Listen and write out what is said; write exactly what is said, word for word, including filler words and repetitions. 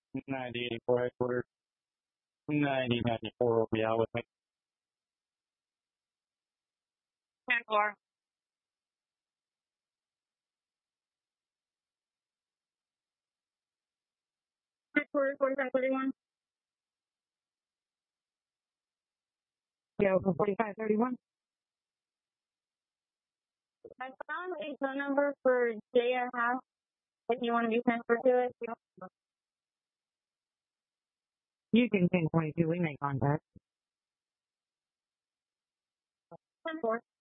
ninety eighty-four headquarters. ninety ninety-four will be out with me. ten four. Headquarters forty-five thirty-one. Yeah, for forty-five thirty-one. I found a phone number for Jaya House. If you want to be transferred to it, you can ten twenty-two. We make contact. ten four.